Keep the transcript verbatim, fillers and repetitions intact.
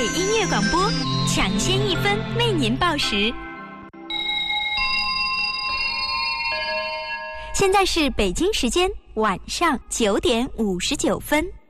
北音乐广播，抢先一分为您报时。现在是北京时间晚上九点五十九分。